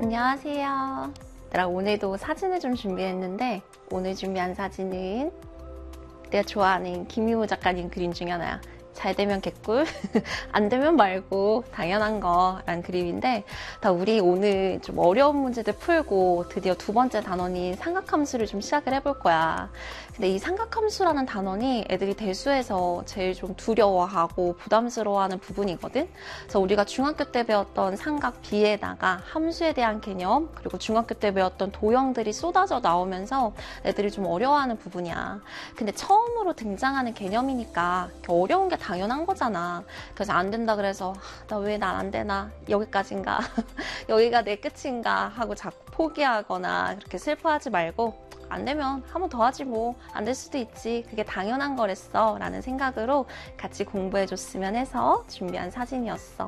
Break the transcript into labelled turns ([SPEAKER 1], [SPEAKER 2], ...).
[SPEAKER 1] 안녕하세요. 얘들아, 오늘도 사진을 좀 준비했는데 오늘 준비한 사진은 내가 좋아하는 김미호 작가님 그림 중에 하나야. 잘 되면 개꿀, 안 되면 말고 당연한 거라는 그림인데, 우리 오늘 좀 어려운 문제들 풀고 드디어 두 번째 단원인 삼각함수를 좀 시작을 해볼 거야. 근데 이 삼각함수라는 단원이 애들이 대수에서 제일 좀 두려워하고 부담스러워하는 부분이거든. 그래서 우리가 중학교 때 배웠던 삼각 B에다가 함수에 대한 개념, 그리고 중학교 때 배웠던 도형들이 쏟아져 나오면서 애들이 좀 어려워하는 부분이야. 근데 처음으로 등장하는 개념이니까 어려운 게 당연한 거잖아. 그래서 안 된다 그래서 나 왜 난 안 되나, 여기까지인가 여기가 내 끝인가 하고 자꾸 포기하거나 그렇게 슬퍼하지 말고, 안 되면 한 번 더 하지 뭐, 안 될 수도 있지, 그게 당연한 거랬어 라는 생각으로 같이 공부해 줬으면 해서 준비한 사진이었어.